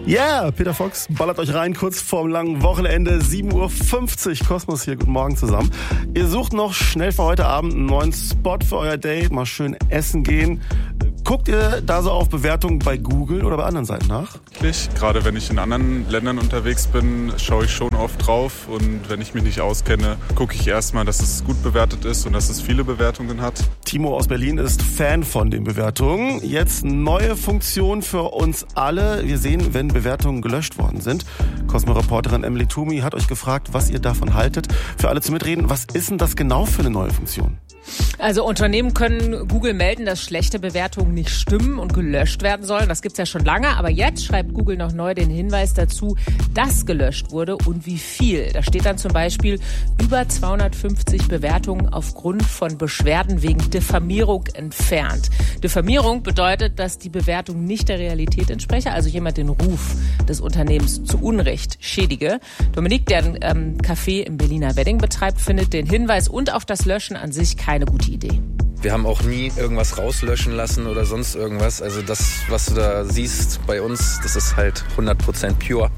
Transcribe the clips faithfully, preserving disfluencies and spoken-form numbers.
Yeah, Peter Fox ballert euch rein, kurz vorm langen Wochenende, sieben Uhr fünfzig, Kosmos hier, guten Morgen zusammen. Ihr sucht noch schnell für heute Abend einen neuen Spot für euer Date, mal schön essen gehen. Guckt ihr da so auf Bewertungen bei Google oder bei anderen Seiten nach? Gerade wenn ich in anderen Ländern unterwegs bin, schaue ich schon oft drauf. Und wenn ich mich nicht auskenne, gucke ich erstmal, dass es gut bewertet ist und dass es viele Bewertungen hat. Timo aus Berlin ist Fan von den Bewertungen. Jetzt neue Funktion für uns alle. Wir sehen, wenn Bewertungen gelöscht worden sind. Cosmo-Reporterin Emily Toomey hat euch gefragt, was ihr davon haltet. Für alle zum Mitreden, was ist denn das genau für eine neue Funktion? Also Unternehmen können Google melden, dass schlechte Bewertungen nicht stimmen und gelöscht werden sollen. Das gibt's ja schon lange, aber jetzt schreibt Google noch neu den Hinweis dazu, dass gelöscht wurde und wie viel. Da steht dann zum Beispiel über zweihundertfünfzig Bewertungen aufgrund von Beschwerden wegen Diffamierung entfernt. Diffamierung bedeutet, dass die Bewertung nicht der Realität entspreche, also jemand den Ruf des Unternehmens zu Unrecht schädige. Dominik, der ein ähm, Café im Berliner Wedding betreibt, findet den Hinweis und auch das Löschen an sich keine gute Idee. Wir haben auch nie irgendwas rauslöschen lassen oder sonst irgendwas. Also das, was du da siehst bei uns, das ist halt hundert Prozent pure.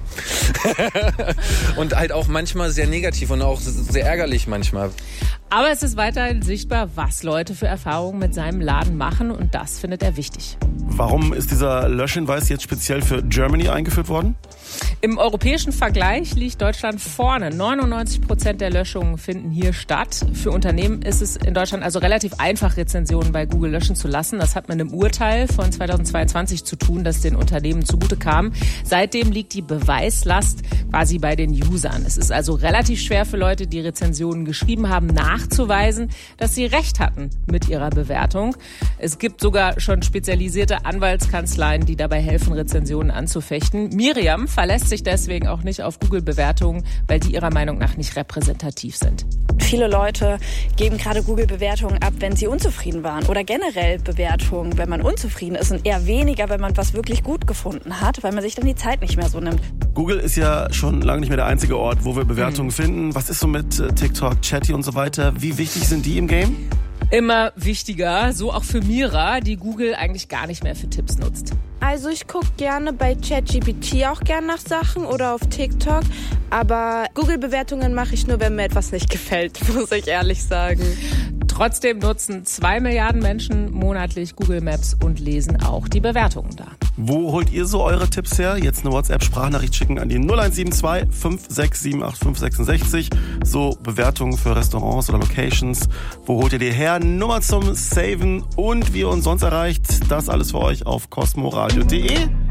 Und halt auch manchmal sehr negativ und auch sehr ärgerlich manchmal. Aber es ist weiterhin sichtbar, was Leute für Erfahrungen mit seinem Laden machen und das findet er wichtig. Warum ist dieser Löschhinweis jetzt speziell für Germany eingeführt worden? Im europäischen Vergleich liegt Deutschland vorne. neunundneunzig Prozent der Löschungen finden hier statt. Für Unternehmen ist es in Deutschland also relativ einfach, Rezensionen bei Google löschen zu lassen. Das hat mit einem Urteil von zweitausendzweiundzwanzig zu tun, das den Unternehmen zugute kam. Seitdem liegt die Beweislast quasi bei den Usern. Es ist also relativ schwer für Leute, die Rezensionen geschrieben haben, nachzuweisen, dass sie recht hatten mit ihrer Bewertung. Es gibt sogar schon spezialisierte Anwaltskanzleien, die dabei helfen, Rezensionen anzufechten. Miriam verlässt sich deswegen auch nicht auf Google-Bewertungen, weil die ihrer Meinung nach nicht repräsentativ sind. Viele Leute geben gerade Google-Bewertungen ab, wenn sie unzufrieden waren. Oder generell Bewertungen, wenn man unzufrieden ist. Und eher weniger, wenn man was wirklich gut gefunden hat, weil man sich dann die Zeit nicht mehr so nimmt. Google ist ja schon lange nicht mehr der einzige Ort, wo wir Bewertungen mhm. finden. Was ist so mit äh, TikTok, Chatty und so weiter? Wie wichtig sind die im Game? Immer wichtiger, so auch für Mira, die Google eigentlich gar nicht mehr für Tipps nutzt. Also ich gucke gerne bei ChatGPT auch gerne nach Sachen oder auf TikTok, aber Google-Bewertungen mache ich nur, wenn mir etwas nicht gefällt, muss ich ehrlich sagen. Trotzdem nutzen zwei Milliarden Menschen monatlich Google Maps und lesen auch die Bewertungen da. Wo holt ihr so eure Tipps her? Jetzt eine WhatsApp-Sprachnachricht schicken an die null eins sieben zwei fünf sechs sieben acht fünf sechs sechs. So Bewertungen für Restaurants oder Locations. Wo holt ihr die her? Nummer zum Saven und wie ihr uns sonst erreicht. Das alles für euch auf cosmoradio punkt de.